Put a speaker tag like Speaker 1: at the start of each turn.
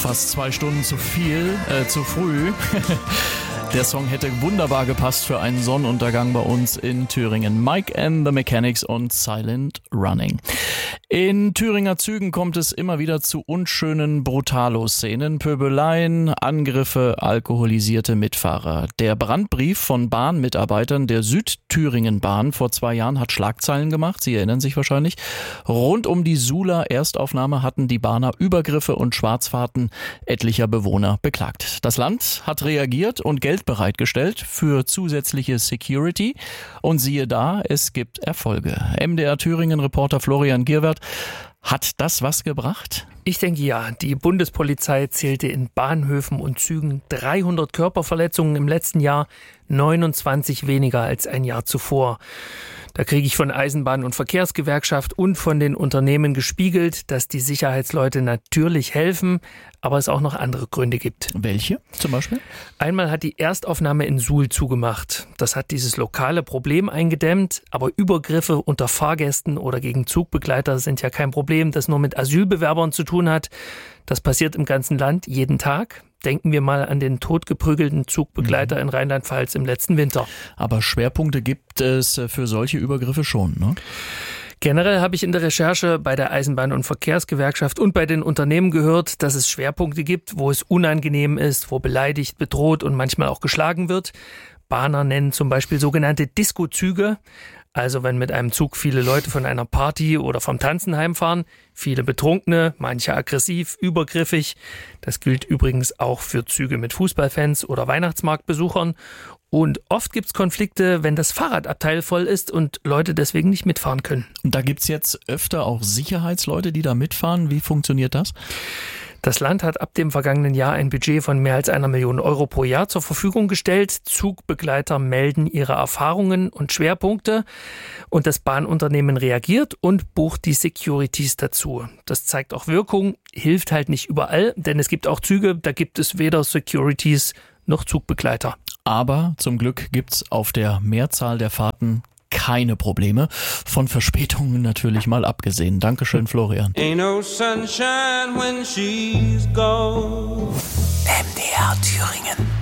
Speaker 1: Fast 2 Stunden zu früh. Der Song hätte wunderbar gepasst für einen Sonnenuntergang bei uns in Thüringen. Mike and the Mechanics und Silent Running. In Thüringer Zügen kommt es immer wieder zu unschönen Brutalo-Szenen, Pöbeleien, Angriffe, alkoholisierte Mitfahrer. Der Brandbrief von Bahnmitarbeitern der Südthüringen-Bahn vor 2 Jahren hat Schlagzeilen gemacht. Sie erinnern sich wahrscheinlich. Rund um die Suhler Erstaufnahme hatten die Bahner Übergriffe und Schwarzfahrten etlicher Bewohner beklagt. Das Land hat reagiert und Geld bereitgestellt für zusätzliche Security. Und siehe da, es gibt Erfolge. MDR Thüringen-Reporter Florian Gierwert, hat das was gebracht?
Speaker 2: Ich denke ja. Die Bundespolizei zählte in Bahnhöfen und Zügen 300 Körperverletzungen im letzten Jahr, 29 weniger als ein Jahr zuvor. Da kriege ich von Eisenbahn- und Verkehrsgewerkschaft und von den Unternehmen gespiegelt, dass die Sicherheitsleute natürlich helfen, aber es auch noch andere Gründe gibt.
Speaker 1: Welche zum Beispiel?
Speaker 2: Einmal hat die Erstaufnahme in Suhl zugemacht. Das hat dieses lokale Problem eingedämmt, aber Übergriffe unter Fahrgästen oder gegen Zugbegleiter sind ja kein Problem, das nur mit Asylbewerbern zu tun hat. Das passiert im ganzen Land jeden Tag. Denken wir mal an den totgeprügelten Zugbegleiter in Rheinland-Pfalz im letzten Winter.
Speaker 1: Aber Schwerpunkte gibt es für solche Übergriffe schon, ne?
Speaker 2: Generell habe ich in der Recherche bei der Eisenbahn- und Verkehrsgewerkschaft und bei den Unternehmen gehört, dass es Schwerpunkte gibt, wo es unangenehm ist, wo beleidigt, bedroht und manchmal auch geschlagen wird. Bahner nennen zum Beispiel sogenannte Disco-Züge. Also wenn mit einem Zug viele Leute von einer Party oder vom Tanzen heimfahren, viele Betrunkene, manche aggressiv, übergriffig. Das gilt übrigens auch für Züge mit Fußballfans oder Weihnachtsmarktbesuchern. Und oft gibt's Konflikte, wenn das Fahrradabteil voll ist und Leute deswegen nicht mitfahren können.
Speaker 1: Und da gibt's jetzt öfter auch Sicherheitsleute, die da mitfahren. Wie funktioniert das?
Speaker 2: Das Land hat ab dem vergangenen Jahr ein Budget von mehr als 1 Million Euro pro Jahr zur Verfügung gestellt. Zugbegleiter melden ihre Erfahrungen und Schwerpunkte und das Bahnunternehmen reagiert und bucht die Securities dazu. Das zeigt auch Wirkung, hilft halt nicht überall, denn es gibt auch Züge, da gibt es weder Securities noch Zugbegleiter.
Speaker 1: Aber zum Glück gibt's auf der Mehrzahl der Fahrten keine Probleme. Von Verspätungen natürlich mal abgesehen. Dankeschön, Florian.
Speaker 3: Ain't no sunshine when she's gone.
Speaker 4: MDR Thüringen.